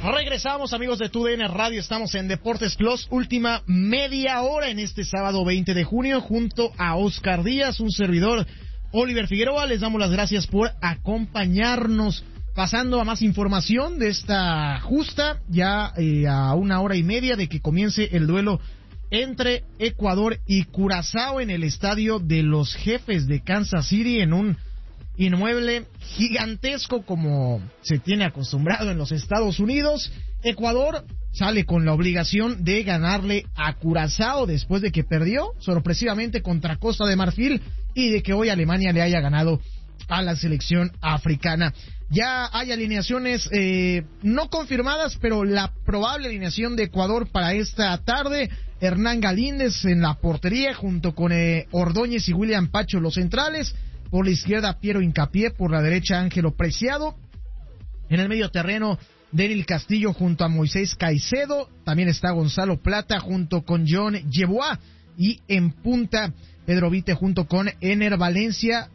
Regresamos, amigos de TUDN Radio, estamos en Deportes Plus, última media hora en este sábado 20 de junio, junto a Oscar Díaz, un servidor, Oliver Figueroa. Les damos las gracias por acompañarnos. Pasando a más información de esta justa, ya a una hora y media de que comience el duelo entre Ecuador y Curazao en el estadio de los Jefes de Kansas City, en un inmueble gigantesco como se tiene acostumbrado en los Estados Unidos. Ecuador sale con la obligación de ganarle a Curazao después de que perdió sorpresivamente contra Costa de Marfil y de que hoy Alemania le haya ganado a la selección africana. Ya hay alineaciones no confirmadas, pero la probable alineación de Ecuador para esta tarde: Hernán Galíndez en la portería junto con Ordóñez y William Pacho los centrales. Por la izquierda Piero Hincapié, por la derecha Ángelo Preciado. En el medio terreno Deryl Castillo junto a Moisés Caicedo. También está Gonzalo Plata junto con John Yeboah. Y en punta Pedro Vite junto con Ener Valencia.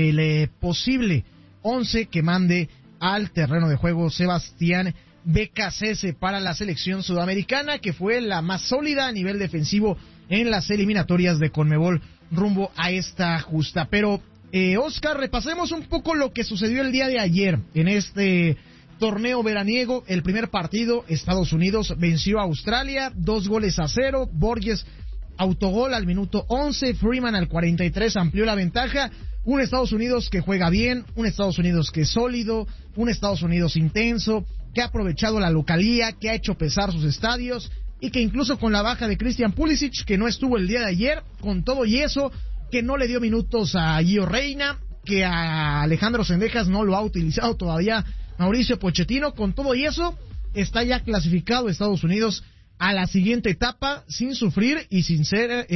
El posible 11 que mande al terreno de juego Sebastián Becasese para la selección sudamericana, que fue la más sólida a nivel defensivo en las eliminatorias de Conmebol rumbo a esta justa. Pero Oscar, repasemos un poco lo que sucedió el día de ayer en este torneo veraniego. El primer partido, Estados Unidos venció a Australia 2-0. Borges autogol al minuto 11, Freeman al 43 amplió la ventaja. Un Estados Unidos que juega bien, un Estados Unidos que es sólido, un Estados Unidos intenso, que ha aprovechado la localía, que ha hecho pesar sus estadios y que incluso con la baja de Christian Pulisic, que no estuvo el día de ayer, con todo y eso, que no le dio minutos a Gio Reyna, que a Alejandro Sendejas no lo ha utilizado todavía Mauricio Pochettino, con todo y eso, está ya clasificado Estados Unidos a la siguiente etapa sin sufrir y sin ser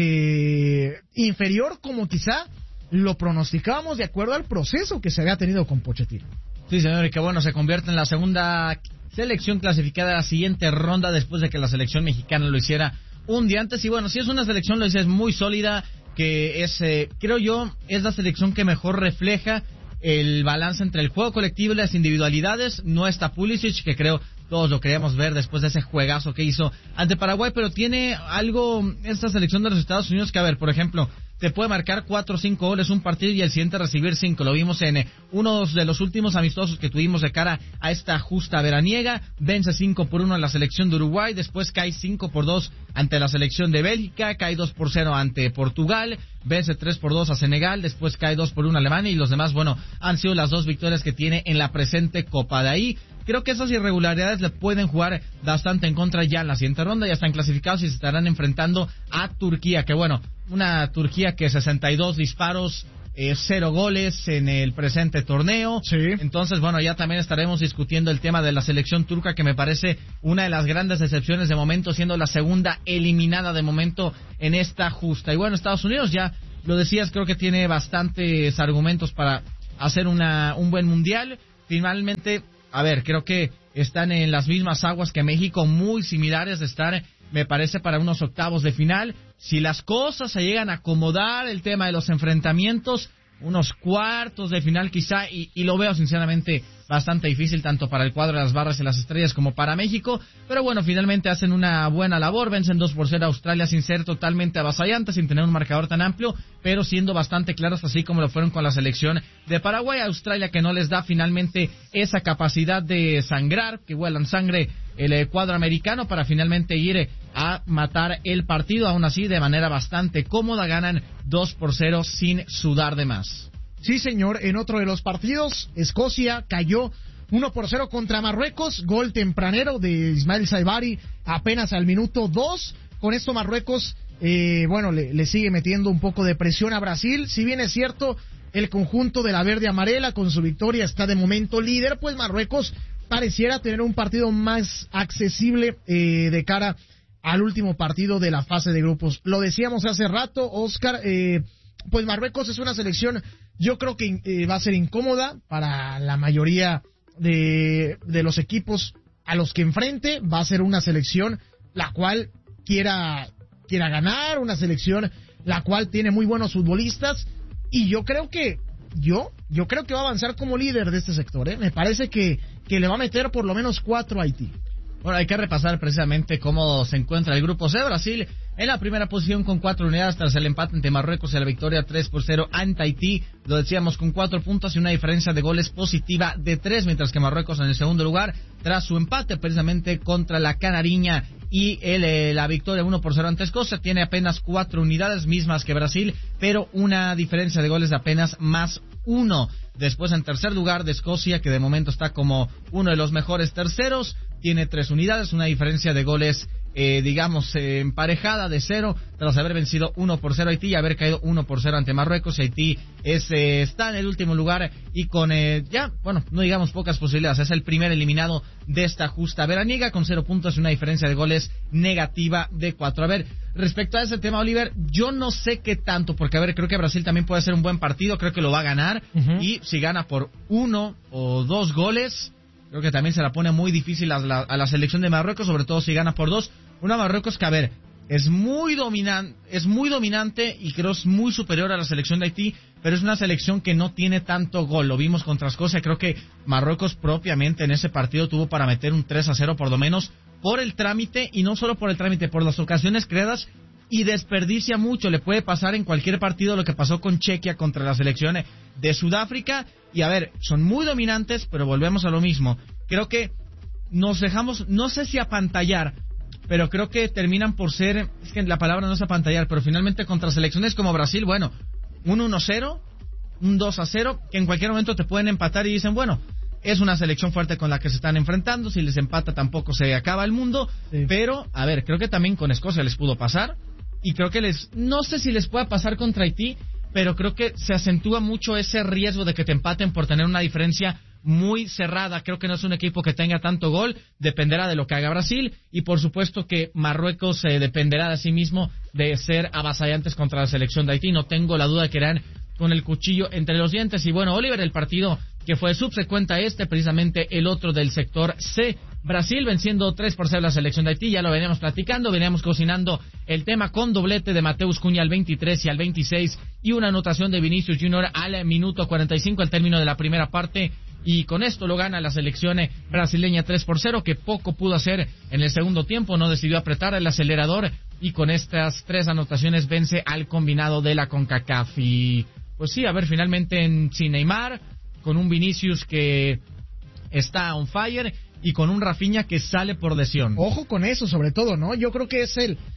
inferior como quizá lo pronosticábamos de acuerdo al proceso que se había tenido con Pochettino. Sí, señor, y que bueno, se convierte en la segunda selección clasificada a la siguiente ronda después de que la selección mexicana lo hiciera un día antes. Y bueno, si es una selección, lo dices, muy sólida, que es, creo yo, es la selección que mejor refleja el balance entre el juego colectivo y las individualidades. No está Pulisic, que creo todos lo queríamos ver después de ese juegazo que hizo ante Paraguay, pero tiene algo esta selección de los Estados Unidos que, a ver, por ejemplo, te puede marcar 4 o 5 goles un partido y el siguiente recibir 5. Lo vimos en uno de los últimos amistosos que tuvimos de cara a esta justa veraniega. Vence 5-1 en la selección de Uruguay, después cae 5-2 ante la selección de Bélgica, cae 2-0 ante Portugal, vence 3-2 a Senegal, después cae 2-1 a Alemania y los demás, bueno, han sido las 2 victorias que tiene en la presente Copa. De ahí, creo que esas irregularidades le pueden jugar bastante en contra ya en la siguiente ronda. Ya están clasificados y se estarán enfrentando a Turquía, que bueno, una Turquía que 62 disparos, 0 goles en el presente torneo. Sí. Entonces, bueno, ya también estaremos discutiendo el tema de la selección turca, que me parece una de las grandes decepciones de momento, siendo la segunda eliminada de momento en esta justa. Y bueno, Estados Unidos, ya lo decías, creo que tiene bastantes argumentos para hacer un buen mundial. Finalmente, a ver, creo que están en las mismas aguas que México, muy similares de estar, me parece, para unos octavos de final. Si las cosas se llegan a acomodar, el tema de los enfrentamientos, unos cuartos de final quizá, y lo veo sinceramente bastante difícil tanto para el cuadro de las barras y las estrellas como para México, pero bueno, finalmente hacen una buena labor, vencen 2-0 a Australia sin ser totalmente avasallantes, sin tener un marcador tan amplio, pero siendo bastante claros, así como lo fueron con la selección de Paraguay. Australia, que no les da finalmente esa capacidad de sangrar, que vuelan sangre el cuadro americano para finalmente ir a matar el partido. Aún así, de manera bastante cómoda, ganan 2-0 sin sudar de más. Sí, señor. En otro de los partidos, Escocia cayó 1-0 contra Marruecos, gol tempranero de Ismael Saibari apenas al minuto 2. Con esto Marruecos, le sigue metiendo un poco de presión a Brasil. Si bien es cierto, el conjunto de la verde amarela con su victoria está de momento líder, pues Marruecos pareciera tener un partido más accesible de cara al último partido de la fase de grupos. Lo decíamos hace rato, Oscar, pues Marruecos es una selección, yo creo que va a ser incómoda para la mayoría de los equipos a los que enfrente. Va a ser una selección la cual quiera ganar, una selección la cual tiene muy buenos futbolistas, y yo creo que va a avanzar como líder de este sector, Me parece que le va a meter por lo menos 4 a Haití. Bueno, hay que repasar precisamente cómo se encuentra el grupo C. Brasil en la primera posición con 4 unidades tras el empate ante Marruecos y la victoria 3-0 ante Haití. Lo decíamos, con 4 puntos y una diferencia de goles positiva de 3, mientras que Marruecos en el segundo lugar tras su empate precisamente contra la Canariña y la victoria 1-0 ante Escocia. Tiene apenas 4 unidades, mismas que Brasil, pero una diferencia de goles de apenas más 1. Después, en tercer lugar, de Escocia, que de momento está como uno de los mejores terceros, tiene 3 unidades, una diferencia de goles emparejada de 0, tras haber vencido 1-0 a Haití y haber caído 1-0 ante Marruecos. Haití está en el último lugar y con no digamos pocas posibilidades, es el primer eliminado de esta justa veraniega con 0 puntos y una diferencia de goles negativa de 4. A ver, respecto a ese tema, Oliver, yo no sé qué tanto, porque creo que Brasil también puede hacer un buen partido, creo que lo va a ganar, y si gana por 1 o 2 goles, creo que también se la pone muy difícil a la selección de Marruecos, sobre todo si gana por 2. Una Marruecos que, es muy dominante y creo es muy superior a la selección de Haití, pero es una selección que no tiene tanto gol. Lo vimos contra Escocia, creo que Marruecos propiamente en ese partido tuvo para meter un 3-0 por lo menos, por el trámite, y no solo por el trámite, por las ocasiones creadas, y desperdicia mucho. Le puede pasar en cualquier partido lo que pasó con Chequia contra la selección de Sudáfrica, y son muy dominantes, pero volvemos a lo mismo. Creo que nos dejamos, no sé si apantallar, pero creo que terminan por ser, es que la palabra no es apantallar, pero finalmente contra selecciones como Brasil, un 1-0, un 2-0, que en cualquier momento te pueden empatar y dicen, es una selección fuerte con la que se están enfrentando, si les empata tampoco se acaba el mundo, sí. Pero, creo que también con Escocia les pudo pasar, y creo que no sé si les pueda pasar contra Haití, pero creo que se acentúa mucho ese riesgo de que te empaten por tener una diferencia muy cerrada. Creo que no es un equipo que tenga tanto gol, dependerá de lo que haga Brasil, y por supuesto que Marruecos dependerá de sí mismo de ser avasallantes contra la selección de Haití. No tengo la duda de que irán con el cuchillo entre los dientes. Y Oliver, el partido que fue subsecuente a precisamente el otro del sector C, Brasil venciendo 3-0 a la selección de Haití. Ya lo veníamos platicando, veníamos cocinando el tema con doblete de Mateus Cunha al 23 y al 26 y una anotación de Vinicius Junior al minuto 45 al término de la primera parte, y con esto lo gana la selección brasileña 3-0, que poco pudo hacer en el segundo tiempo, no decidió apretar el acelerador, y con estas 3 anotaciones vence al combinado de la CONCACAF. Y finalmente sin Neymar, con un Vinicius que está on fire y con un Rafinha que sale por lesión. Ojo con eso, sobre todo, ¿no? Yo creo que es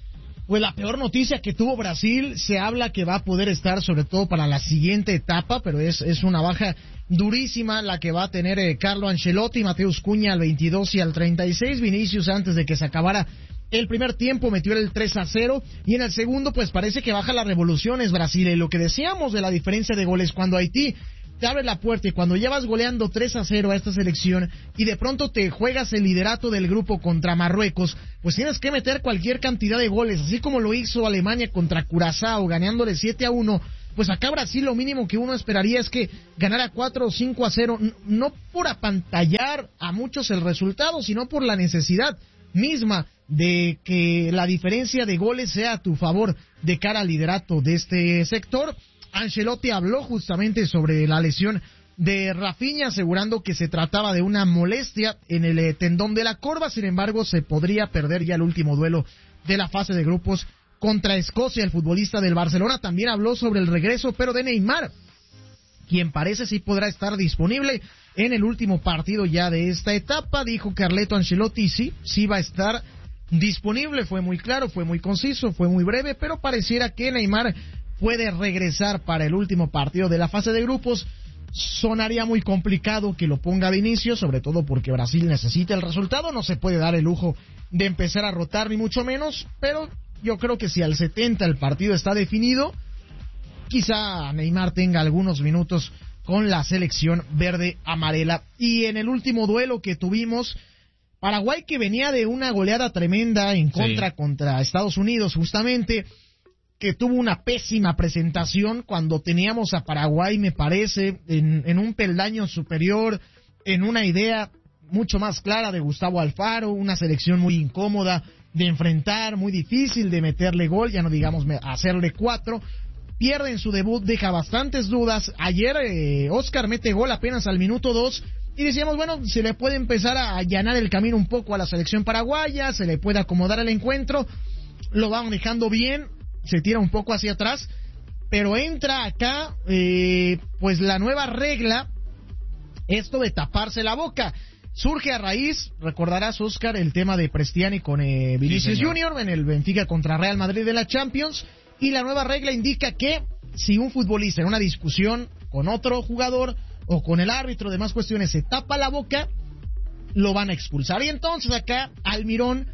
la peor noticia que tuvo Brasil. Se habla que va a poder estar sobre todo para la siguiente etapa, pero es una baja durísima la que va a tener Carlo Ancelotti. Mateus Cunha al 22 y al 36. Vinicius, antes de que se acabara el primer tiempo, metió el 3-0, y en el segundo pues parece que baja las revoluciones Brasil. Y lo que decíamos de la diferencia de goles, cuando Haití te abre la puerta y cuando ya vas goleando 3-0 a esta selección y de pronto te juegas el liderato del grupo contra Marruecos, pues tienes que meter cualquier cantidad de goles, así como lo hizo Alemania contra Curazao ganándole 7-1. Pues acá Brasil lo mínimo que uno esperaría es que ganara 4 o 5-0, no por apantallar a muchos el resultado, sino por la necesidad misma de que la diferencia de goles sea a tu favor de cara al liderato de este sector. Ancelotti habló justamente sobre la lesión de Rafinha, asegurando que se trataba de una molestia en el tendón de la corva. Sin embargo, se podría perder ya el último duelo de la fase de grupos contra Escocia. El futbolista del Barcelona también habló sobre el regreso, pero de Neymar, quien parece sí podrá estar disponible en el último partido ya de esta etapa. Dijo Carleto Ancelotti, sí va a estar disponible. Fue muy claro, fue muy conciso, fue muy breve, pero pareciera que Neymar puede regresar para el último partido de la fase de grupos. Sonaría muy complicado que lo ponga Vinicius, sobre todo porque Brasil necesita el resultado. No se puede dar el lujo de empezar a rotar, ni mucho menos, pero yo creo que si al 70 el partido está definido, quizá Neymar tenga algunos minutos con la selección verde-amarela. Y en el último duelo que tuvimos, Paraguay, que venía de una goleada tremenda en contra Estados Unidos, justamente, que tuvo una pésima presentación cuando teníamos a Paraguay, me parece, en un peldaño superior, en una idea mucho más clara de Gustavo Alfaro, una selección muy incómoda de enfrentar, muy difícil de meterle gol, ya no digamos hacerle 4. Pierde en su debut, deja bastantes dudas. Ayer Oscar mete gol apenas al minuto 2 Y decíamos, bueno, se le puede empezar a allanar el camino un poco a la selección paraguaya, se le puede acomodar el encuentro, lo va manejando bien, se tira un poco hacia atrás, pero entra acá, pues la nueva regla, esto de taparse la boca. Surge a raíz, recordarás, Oscar, el tema de Prestiani con Vinicius Junior en el Benfica contra Real Madrid de la Champions, y la nueva regla indica que si un futbolista en una discusión con otro jugador o con el árbitro, demás cuestiones, se tapa la boca, lo van a expulsar. Y entonces acá Almirón,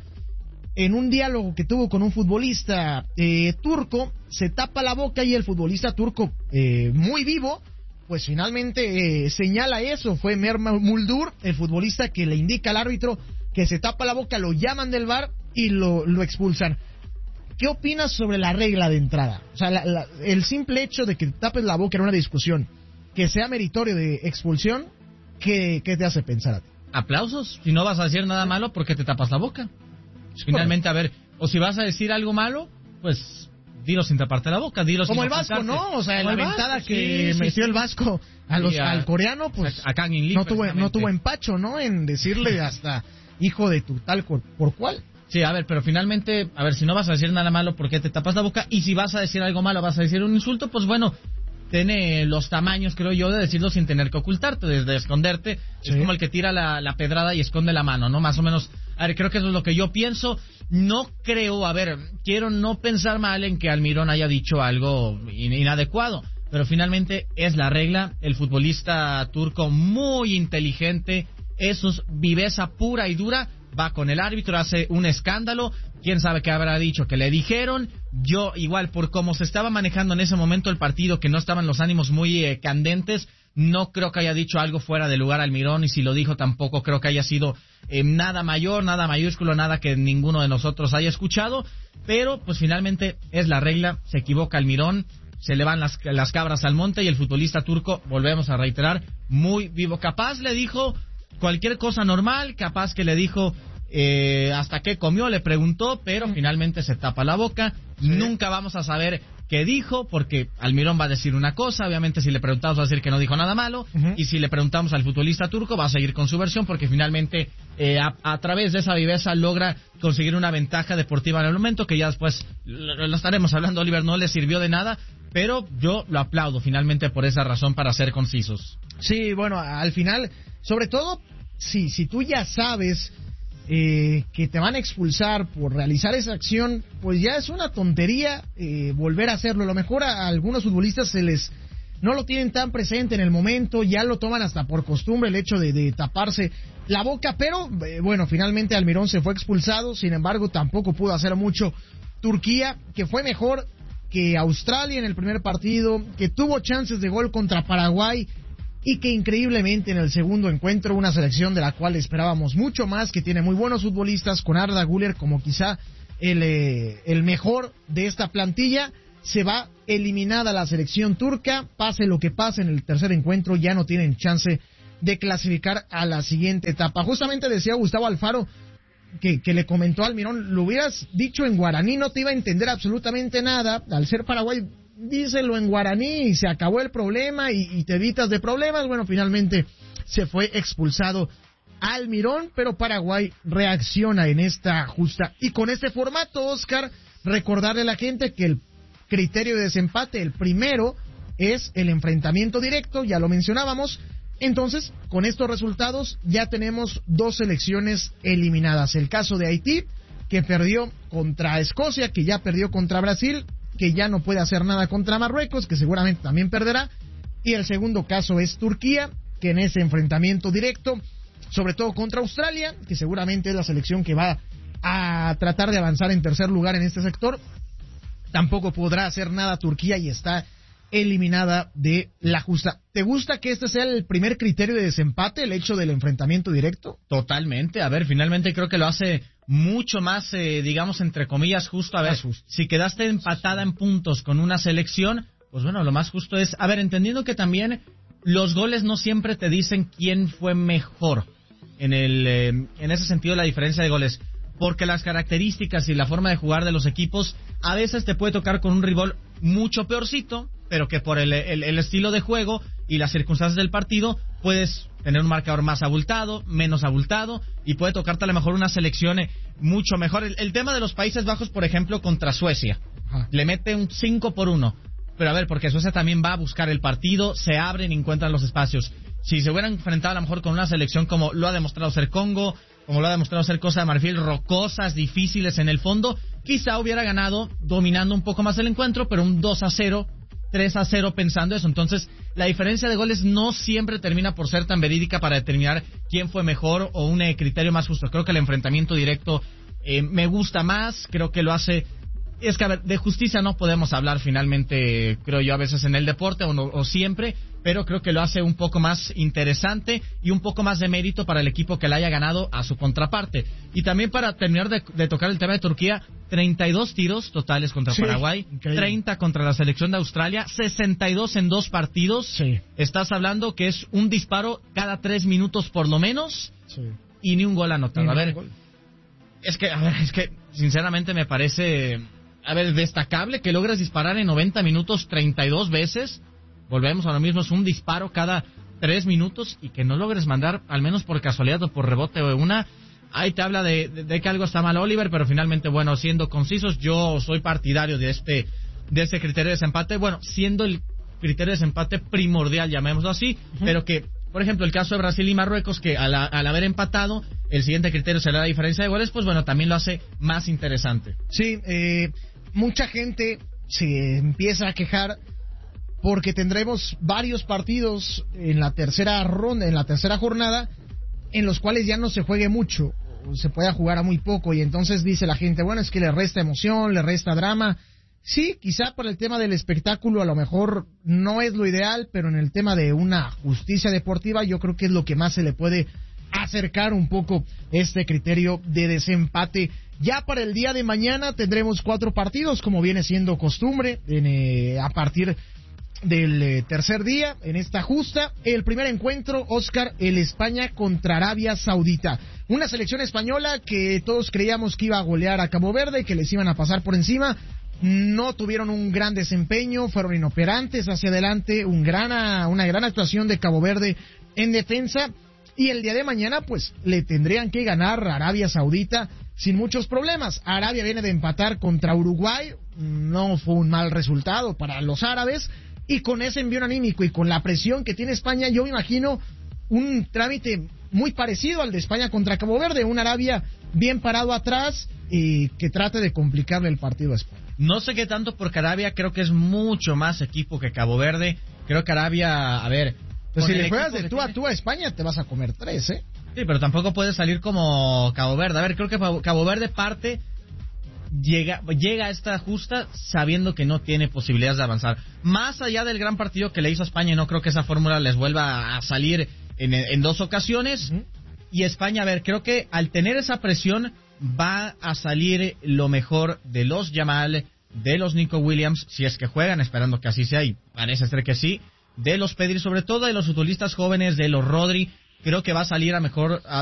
en un diálogo que tuvo con un futbolista turco, se tapa la boca y el futbolista turco, muy vivo, pues finalmente señala eso. Fue Mer Muldur, el futbolista, que le indica al árbitro que se tapa la boca, lo llaman del VAR y lo expulsan. ¿Qué opinas sobre la regla de entrada? O sea, el simple hecho de que tapes la boca en una discusión, que sea meritorio de expulsión, ¿qué te hace pensar a ti? Aplausos. Si no vas a decir nada malo, ¿por qué te tapas la boca? Finalmente, a ver, o si vas a decir algo malo, pues dilo sin taparte la boca, dilo como sin el Vasco, ¿no? O sea, la ventada Vasco, que metió el Vasco al coreano, pues acá en Lee, no tuvo empacho, ¿no? En decirle hasta hijo de tu tal por cual. Sí, a ver, pero finalmente, a ver, si no vas a decir nada malo, ¿por qué te tapas la boca? Y si vas a decir algo malo, vas a decir un insulto, pues bueno, tiene los tamaños, creo yo, de decirlo sin tener que ocultarte, de esconderte. Sí. Es como el que tira la pedrada y esconde la mano, ¿no? Más o menos. A ver, creo que eso es lo que yo pienso. No creo, a ver, quiero no pensar mal en que Almirón haya dicho algo inadecuado, pero finalmente es la regla. El futbolista turco, muy inteligente, eso es viveza pura y dura, va con el árbitro, hace un escándalo, quién sabe qué habrá dicho, que le dijeron. Yo, igual, por cómo se estaba manejando en ese momento el partido, que no estaban los ánimos muy candentes, no creo que haya dicho algo fuera de lugar Almirón, y si lo dijo tampoco creo que haya sido nada mayor, nada mayúsculo, nada que ninguno de nosotros haya escuchado, pero pues finalmente es la regla, se equivoca Almirón, se le van las cabras al monte, y el futbolista turco, volvemos a reiterar, muy vivo, capaz le dijo cualquier cosa normal, capaz que le dijo hasta qué comió, le preguntó, pero finalmente se tapa la boca. Sí. Nunca vamos a saber qué dijo, porque Almirón va a decir una cosa, obviamente si le preguntamos va a decir que no dijo nada malo, y si le preguntamos al futbolista turco va a seguir con su versión, porque finalmente a través de esa viveza logra conseguir una ventaja deportiva en el momento, que ya después lo estaremos hablando, Oliver, no le sirvió de nada, pero yo lo aplaudo finalmente por esa razón, para ser concisos. Sí, bueno, al final, sobre todo si tú ya sabes que te van a expulsar por realizar esa acción, pues ya es una tontería volver a hacerlo. A lo mejor a algunos futbolistas no lo tienen tan presente en el momento, ya lo toman hasta por costumbre el hecho de taparse la boca, pero bueno, finalmente Almirón se fue expulsado. Sin embargo, tampoco pudo hacer mucho Turquía, que fue mejor que Australia en el primer partido, que tuvo chances de gol contra Paraguay, y que increíblemente en el segundo encuentro, una selección de la cual esperábamos mucho más, que tiene muy buenos futbolistas, con Arda Güler como quizá el mejor de esta plantilla, se va eliminada la selección turca. Pase lo que pase en el tercer encuentro, ya no tienen chance de clasificar a la siguiente etapa. Justamente decía Gustavo Alfaro que le comentó a Almirón, lo hubieras dicho en guaraní, no te iba a entender absolutamente nada, al ser Paraguay díselo en guaraní y se acabó el problema y te evitas de problemas. Bueno, finalmente se fue expulsado Almirón, pero Paraguay reacciona en esta justa. Y con este formato, Oscar, recordarle a la gente que el criterio de desempate, el primero, es el enfrentamiento directo, ya lo mencionábamos. Entonces, con estos resultados ya tenemos dos selecciones eliminadas. El caso de Haití, que perdió contra Escocia, que ya perdió contra Brasil, que ya no puede hacer nada contra Marruecos, que seguramente también perderá. Y el segundo caso es Turquía, que en ese enfrentamiento directo, sobre todo contra Australia, que seguramente es la selección que va a tratar de avanzar en tercer lugar en este sector, tampoco podrá hacer nada Turquía y está eliminada de la justa. ¿Te gusta que este sea el primer criterio de desempate, el hecho del enfrentamiento directo? Totalmente. A ver, finalmente creo que lo hace mucho más, digamos, entre comillas, justo. A ver, si quedaste empatada en puntos con una selección, pues bueno, lo más justo es, a ver, entendiendo que también los goles no siempre te dicen quién fue mejor en ese sentido, la diferencia de goles, porque las características y la forma de jugar de los equipos a veces te puede tocar con un rival mucho peorcito, pero que por el estilo de juego y las circunstancias del partido puedes tener un marcador más abultado, menos abultado, y puede tocarte a lo mejor una selección mucho mejor. El tema de los Países Bajos, por ejemplo, contra Suecia, le mete un 5-1, pero a ver, porque Suecia también va a buscar el partido, se abren y encuentran los espacios. Si se hubieran enfrentado a lo mejor con una selección como lo ha demostrado ser Congo, como lo ha demostrado ser Costa de Marfil, rocosas, difíciles en el fondo, quizá hubiera ganado dominando un poco más el encuentro, pero un 2-0, 3-0 pensando eso. Entonces, la diferencia de goles no siempre termina por ser tan verídica para determinar quién fue mejor o un criterio más justo. Creo que el enfrentamiento directo me gusta más, creo que lo hace... Es que, a ver, de justicia no podemos hablar finalmente, creo yo, a veces en el deporte o siempre, pero creo que lo hace un poco más interesante y un poco más de mérito para el equipo que le haya ganado a su contraparte. Y también para terminar de tocar el tema de Turquía, 32 tiros totales contra Paraguay, increíble. 30 contra la selección de Australia, 62 en 2 partidos. Sí. Estás hablando que es un disparo cada 3 minutos por lo menos, y ni un gol anotado. A ver, es que sinceramente me parece... A ver, destacable que logres disparar en 90 minutos 32 veces. Volvemos a lo mismo, es un disparo cada 3 minutos y que no logres mandar, al menos por casualidad o por rebote o una. Ahí te habla de que algo está mal, Oliver, pero finalmente, bueno, siendo concisos, yo soy partidario de este criterio de desempate. Bueno, siendo el criterio de desempate primordial, llamémoslo así, pero que, por ejemplo, el caso de Brasil y Marruecos, que al haber empatado, el siguiente criterio será la diferencia de goles, pues bueno, también lo hace más interesante. Sí, mucha gente se empieza a quejar porque tendremos varios partidos en la tercera ronda, en la tercera jornada, en los cuales ya no se juegue mucho, o se pueda jugar a muy poco, y entonces dice la gente, bueno, es que le resta emoción, le resta drama. Sí, quizá por el tema del espectáculo a lo mejor no es lo ideal, pero en el tema de una justicia deportiva yo creo que es lo que más se le puede acercar un poco este criterio de desempate. Ya para el día de mañana tendremos 4 partidos, como viene siendo costumbre, a partir del tercer día, en esta justa. El primer encuentro, Oscar, el España contra Arabia Saudita. Una selección española que todos creíamos que iba a golear a Cabo Verde, que les iban a pasar por encima. No tuvieron un gran desempeño, fueron inoperantes hacia adelante, una gran actuación de Cabo Verde en defensa. Y el día de mañana, pues, le tendrían que ganar a Arabia Saudita sin muchos problemas. Arabia viene de empatar contra Uruguay, no fue un mal resultado para los árabes, y con ese envío anímico y con la presión que tiene España, yo me imagino un trámite muy parecido al de España contra Cabo Verde, un Arabia bien parado atrás y que trate de complicarle el partido a España. No sé qué tanto, porque Arabia creo que es mucho más equipo que Cabo Verde. Creo que Arabia, a ver... Pues si le juegas de tú a tú a España, te vas a comer 3, ¿eh? Sí, pero tampoco puede salir como Cabo Verde. A ver, creo que Cabo Verde llega a esta justa sabiendo que no tiene posibilidades de avanzar. Más allá del gran partido que le hizo a España, no creo que esa fórmula les vuelva a salir en 2 ocasiones. Y España, a ver, creo que al tener esa presión va a salir lo mejor de los Yamal, de los Nico Williams, si es que juegan, esperando que así sea, y parece ser que sí, de los Pedri, sobre todo de los futbolistas jóvenes, de los Rodri. Creo que va a salir a